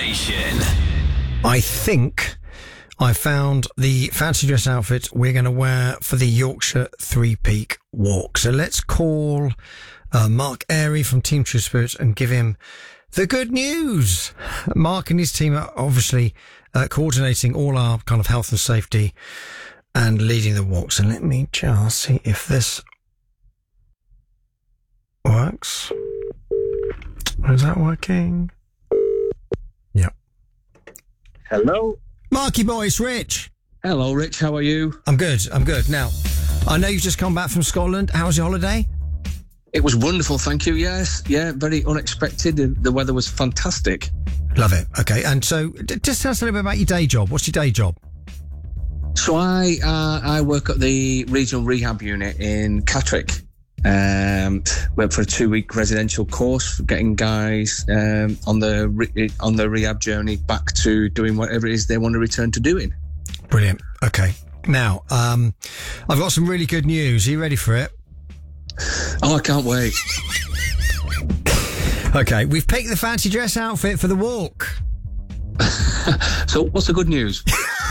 station. I think I found the fancy dress outfit we're going to wear for the Yorkshire Three Peak Walk. So let's call Mark Airy from Team True Spirit and give him the good news. Mark and his team are obviously coordinating all our kind of health and safety and leading the walk. So let me just see if this works. Is that working? Yep. Hello. Marky boy, it's Rich. Hello, Rich. How are you? I'm good. Now, I know you've just come back from Scotland. How was your holiday? It was wonderful, thank you. Yes, yeah, very unexpected. The weather was fantastic. Love it. Okay, and so just tell us a little bit about your day job. What's your day job? So I work at the regional rehab unit in Catterick. Went for a 2-week residential course for getting guys on the rehab journey back to doing whatever it is they want to return to doing. Brilliant. Okay. Now, I've got some really good news. Are you ready for it? Oh, I can't wait. Okay, we've picked the fancy dress outfit for the walk. So, what's the good news?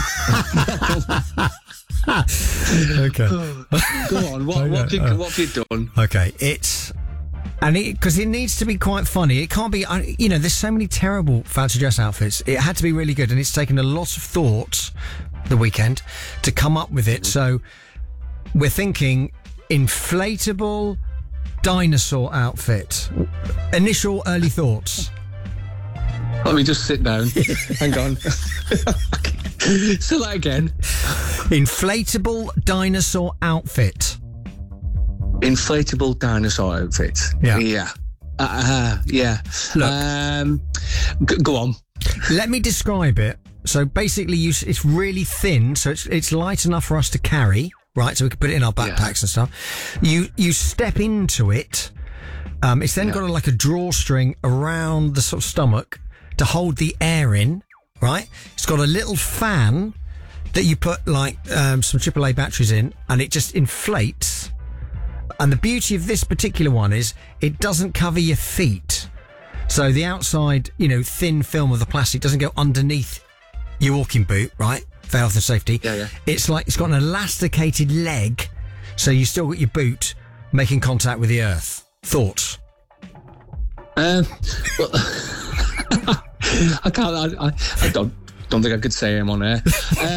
Okay. Go on. What have you done? Okay, because it needs to be quite funny. It can't be, there's so many terrible fancy dress outfits. It had to be really good, and it's taken a lot of thought the weekend to come up with it. So we're thinking inflatable dinosaur outfit. Initial early thoughts. Let me just sit down. Hang on. Say that again. Inflatable dinosaur outfit. Inflatable dinosaur outfit. Yeah. Yeah. Look. Go on. Let me describe it. So basically, it's really thin, so it's light enough for us to carry, right? So we can put it in our backpacks and stuff. You step into it. It's then got like a drawstring around the sort of stomach to hold the air in, right? It's got a little fan that you put like some AAA batteries in, and it just inflates. And the beauty of this particular one is it doesn't cover your feet. So the outside, thin film of the plastic doesn't go underneath your walking boot, right? For health and safety. Yeah. It's got an elasticated leg, so you still got your boot making contact with the earth. Thoughts? I can't. I don't think I could say I'm on air.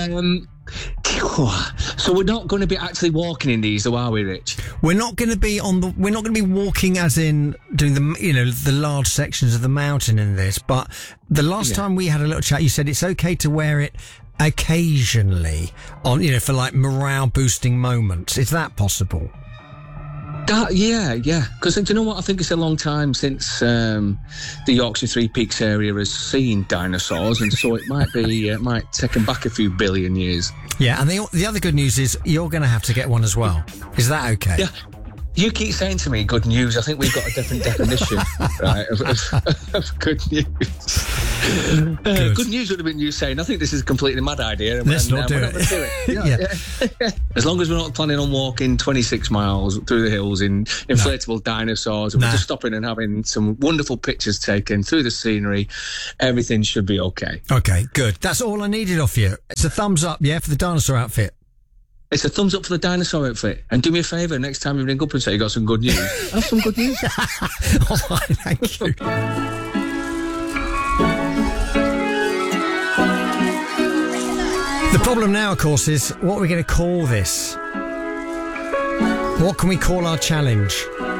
So we're not going to be actually walking in these, though, are we, Rich? We're not going to be We're not going to be walking, as in doing the large sections of the mountain in this. But the last time we had a little chat, you said it's okay to wear it occasionally on, for like morale boosting moments. Is that possible? Yeah. Because do you know what? I think it's a long time since the Yorkshire Three Peaks area has seen dinosaurs, and so it might take them back a few billion years. Yeah, and the other good news is you're going to have to get one as well. Is that okay? Yeah. You keep saying to me good news. I think we've got a different definition, right, of good news. Good news would have been you saying, I think this is a completely mad idea. Let's not do it. Yeah. As long as we're not planning on walking 26 miles through the hills in inflatable dinosaurs, and we're just stopping and having some wonderful pictures taken through the scenery, everything should be okay. Okay, good. That's all I needed off you. It's a thumbs up, for the dinosaur outfit. It's a thumbs up for the dinosaur outfit. And do me a favour, next time you ring up and say you got some good news, have some good news. All right, thank you. The problem now, of course, is what we're going to call this. What can we call our challenge?